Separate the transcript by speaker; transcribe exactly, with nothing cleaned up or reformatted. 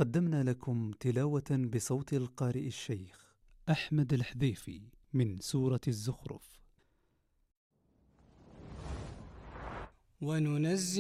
Speaker 1: قدمنا لكم تلاوة بصوت القارئ الشيخ أحمد الحذيفي من سورة الزخرف.
Speaker 2: وننزل